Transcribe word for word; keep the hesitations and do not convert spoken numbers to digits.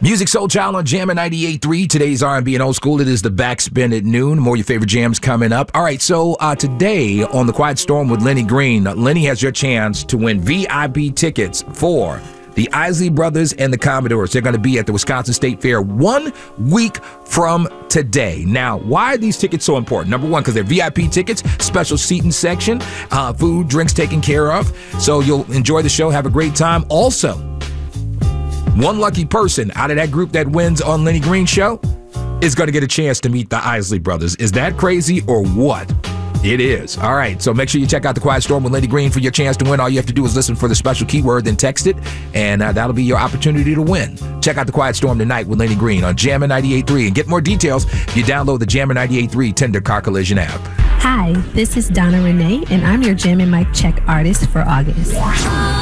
Music Soul Child on Jammin' ninety-eight point three. Today's R and B and old school. It is the Backspin at noon. More of your favorite jams coming up. All right, so uh, today on The Quiet Storm with Lenny Green, Lenny has your chance to win V I P tickets for the Isley Brothers and the Commodores. They're going to be at the Wisconsin State Fair one week from today. Now, why are these tickets so important? Number one, because they're V I P tickets, special seating section, uh, food, drinks taken care of. So you'll enjoy the show, have a great time. Also, one lucky person out of that group that wins on Lenny Green Show is going to get a chance to meet the Isley Brothers. Is that crazy or what? It is. All right, so make sure you check out The Quiet Storm with Lenny Green for your chance to win. All you have to do is listen for the special keyword, then text it, and uh, that'll be your opportunity to win. Check out The Quiet Storm tonight with Lenny Green on Jammin' ninety-eight point three. And get more details if you download the Jammin' ninety-eight point three Tender Car Collision app. Hi, this is Donna Renee, and I'm your Jammin' Mic Check artist for August.